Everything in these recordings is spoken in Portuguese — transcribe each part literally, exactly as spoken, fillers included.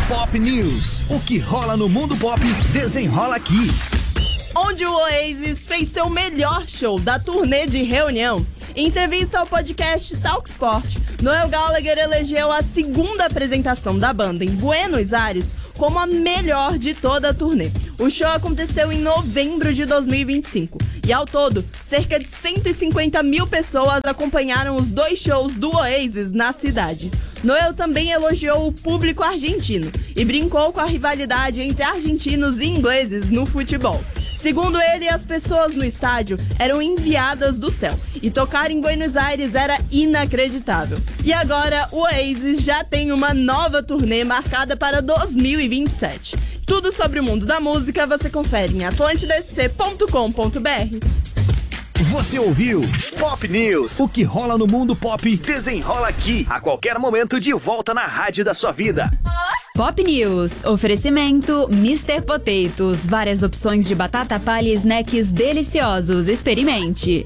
Pop News. O que rola no mundo pop, desenrola aqui. Onde o Oasis fez seu melhor show da turnê de reunião. Em entrevista ao podcast Talksport, Noel Gallagher elegeu a segunda apresentação da banda em Buenos Aires como a melhor de toda a turnê. O show aconteceu em novembro de dois mil e vinte e cinco e, ao todo, cerca de cento e cinquenta mil pessoas acompanharam os dois shows do Oasis na cidade. Noel também elogiou o público argentino e brincou com a rivalidade entre argentinos e ingleses no futebol. Segundo ele, as pessoas no estádio eram enviadas do céu e tocar em Buenos Aires era inacreditável. E agora o Oasis já tem uma nova turnê marcada para dois mil e vinte e sete. Tudo sobre o mundo da música você confere em atlântida s c ponto com ponto b r. Você ouviu Pop News. O que rola no mundo pop, desenrola aqui. A qualquer momento, de volta na rádio da sua vida. Pop News. Oferecimento mister Potatoes. Várias opções de batata palha e snacks deliciosos. Experimente.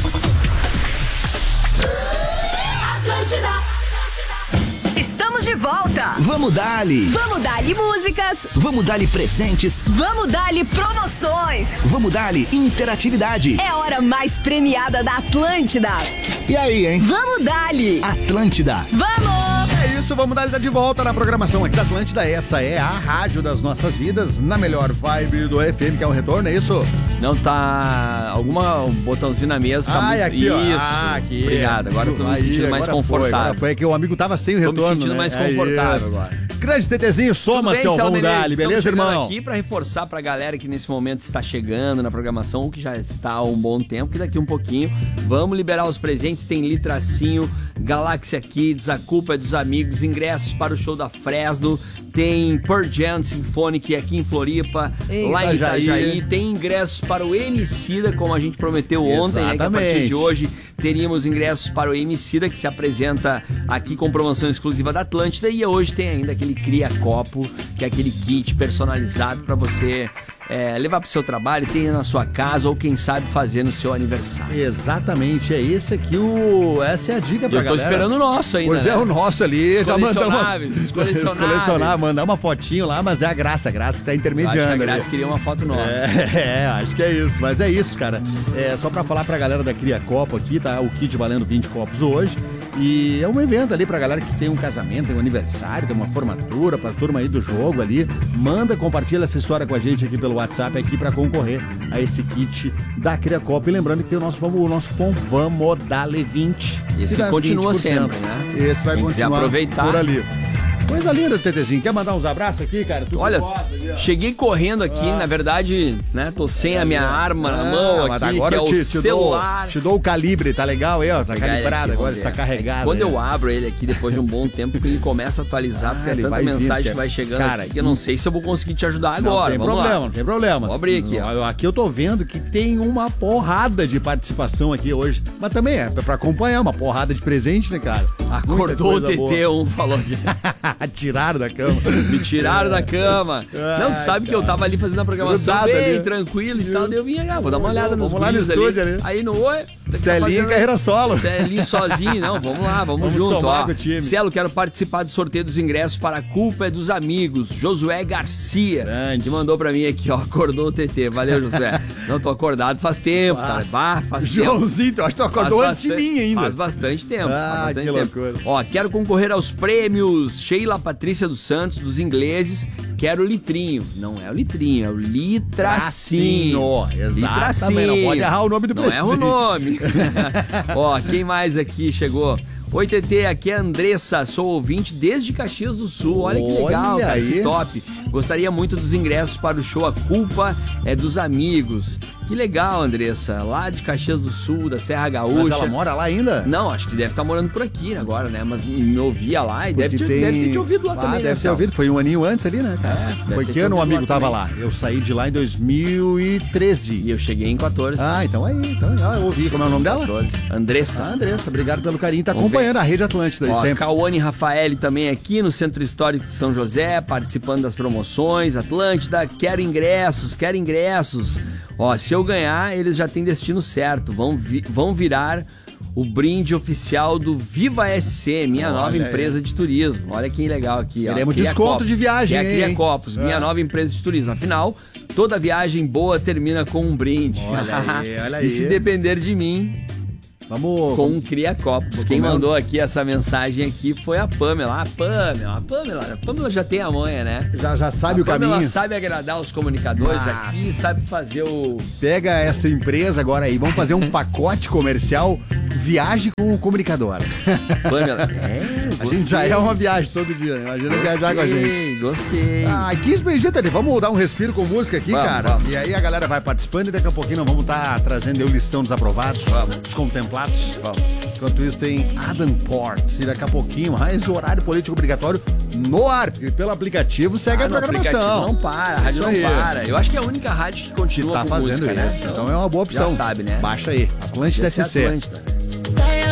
Atlântida. Estamos de volta. Vamos dali. Vamos dali músicas. Vamos dali presentes. Vamos dali promoções. Vamos dali interatividade. É a hora mais premiada da Atlântida. E aí, hein? Vamos dali. Atlântida. Vamos. É isso, vamos dar de volta na programação aqui da Atlântida. Essa é a rádio das nossas vidas, na melhor vibe do F M, que é um retorno, é isso? Não, tá... Alguma um botãozinho na mesa, tá ah, muito... aqui, ó. Isso, ah, aqui. Obrigado, agora eu tô me Aí, sentindo mais confortável. Foi, agora foi que o amigo tava sem o Tô retorno, me sentindo né? mais É confortável. isso. Grande Tetezinho, soma-se ao Vamos Dali, beleza, irmão? Aqui pra reforçar pra galera que nesse momento está chegando na programação, ou que já está há um bom tempo, que daqui um pouquinho vamos liberar os presentes. Tem Litracinho, Galáxia Kids, A Culpa é dos Amigos, ingressos para o show da Fresno, tem Pearl Jam Symphonic aqui em Floripa, em lá em Itajaí. Itajaí, tem ingressos para o Emicida, como a gente prometeu ontem, né, que a partir de hoje teríamos ingressos para o Emicida, que se apresenta aqui com promoção exclusiva da Atlântida, e hoje tem ainda aquele Cria Copo, que é aquele kit personalizado para você é, levar pro seu trabalho, ter na sua casa ou quem sabe fazer no seu aniversário. Exatamente, é esse aqui o... Essa é a dica pra Eu tô galera. esperando o nosso ainda. Pois né? é, o nosso ali. Os já mandamos. colecionáveis, os colecionáveis. colecionar, mandar uma fotinho lá, mas é a Graça, a Graça que tá intermediando. Eu acho que a ali. Graça queria uma foto nossa. É, é, acho que é isso. Mas é isso, cara. É só pra falar pra galera da Cria Copo aqui, tá? O kit valendo vinte copos hoje. E é um evento ali pra galera que tem um casamento, tem um aniversário, tem uma formatura, pra turma aí do jogo ali. Manda, compartilha essa história com a gente aqui pelo WhatsApp aqui pra concorrer a esse kit da Cria Copo. E lembrando que tem o nosso, o nosso cupom Vamos Dali vinte. Esse continua sempre, né? Esse vai Quem quiser continuar aproveitar. por ali. Coisa linda, Tetezinho. Quer mandar uns abraços aqui, cara? Tudo Olha, foda, ali, cheguei correndo aqui, ah. na verdade, né? Tô sem a minha arma na mão ah, aqui, agora que é o te, te celular. Dou, te dou o calibre, tá legal aí, ó? Tá calibrado, agora está carregado. Quando aí. eu abro ele aqui, depois de um bom tempo, ele começa a atualizar, Ah, porque é ele tanta vai mensagem vir, que vai chegando cara, aqui, que eu não sei se eu vou conseguir te ajudar agora. Não tem Vamos problema, lá. não tem problema. Vou abrir aqui, ó. Aqui eu tô vendo que tem uma porrada de participação aqui hoje. Mas também é pra acompanhar, uma porrada de presente, né, cara? Acordou o T T, um falou aqui. Tiraram da cama. Me tiraram da cama. Ai, não, tu sabe cara. que eu tava ali fazendo a programação Grudado bem ali. tranquilo e tal, daí eu vim, ah, vou dar uma olhada nos Vamos lá no brilhos estúdio ali. ali. Aí no oi. Celinho tá carreira solo. Celinho sozinho, não, vamos lá, vamos, Vamos junto, somar ó. com o time. Celo, quero participar do sorteio dos ingressos para A Culpa é dos Amigos. Josué Garcia, Grande. que mandou pra mim aqui, ó, acordou o T T. Valeu, Josué. Não, tô acordado faz tempo, cara. Bah, faz tempo. Joãozinho, tu acha que tu acordou Faz antes de bastante- mim ainda. Faz bastante tempo. Ah, faz bastante que tempo. loucura. Ó, quero concorrer aos prêmios Sheila Patrícia dos Santos, dos ingleses. Quero o litrinho. Não é o litrinho, é o litracinho. Tracinho, exatamente. Litracinho. Não pode errar o nome do Não presente. erra o nome. Ó, quem mais aqui chegou? Oi, T T, aqui é a Andressa, sou ouvinte desde Caxias do Sul. Olha que legal, Olha cara, aí. que top. Gostaria muito dos ingressos para o show A Culpa é dos Amigos. Que legal, Andressa, lá de Caxias do Sul, da Serra Gaúcha. Mas ela mora lá ainda? Não, acho que deve estar morando por aqui agora, né? Mas me ouvia lá e deve ter, Porque tem- deve ter te ouvido lá ah, também, deve né, ter Cel? ouvido, foi um aninho antes ali, né, cara? É, deve foi ter que te ano o ouvido amigo lá tava também. lá? Eu saí de lá em dois mil e treze. E eu cheguei em quatorze. Ah, então aí, então ah, eu ouvi. Como é o nome dela? quatorze. Andressa. Ah, Andressa, obrigado pelo carinho. Tá Vamos acompanhando a Rede Atlântida aí Ó, sempre. Cauane Rafaeli também aqui no Centro Histórico de São José, participando das promoções. Atlântida, quero ingressos, quero ingressos. Ó, se eu ganhar, eles já têm destino certo. Vão, vi- vão virar o brinde oficial do Viva S C, minha Olha nova aí. empresa de turismo. Olha que legal aqui. Queremos Cria desconto Copos. de viagem, É a Cria hein? Copos, minha É. nova empresa de turismo. Afinal, toda viagem boa termina com um brinde. Olha aí, olha aí. E se depender de mim, Vamos. com um Cria Copos. Vou Quem comer um- mandou aqui essa mensagem aqui foi a Pamela. A Pamela, a Pamela, a Pamela já tem a manha, né? Já, já sabe a o Pamela caminho. sabe agradar os comunicadores Mas- aqui, sabe fazer o... Pega essa empresa agora aí. Vamos fazer um pacote comercial. Viagem com o comunicador. Pamela, é, A gente já é uma viagem todo dia, né? Imagina viajar com a gente. Gostei. Ah, quinze minutos, ali. Vamos dar um respiro com música aqui, Vamos, cara. vamos. E aí a galera vai participando e daqui a pouquinho nós vamos estar trazendo aí o listão dos aprovados, Vamos. dos contemplados. Vamos. Enquanto isso tem Adam Port. E daqui a pouquinho mais o horário político obrigatório no ar. E pelo aplicativo segue Ah, a no aplicativo programação. não para, a rádio Isso não aí. para. Eu acho que é a única rádio que Que continua tá com fazendo música, isso. né? Então é uma boa opção. Já sabe, né? Baixa aí. Atlântida Esse é S C. Atlântida.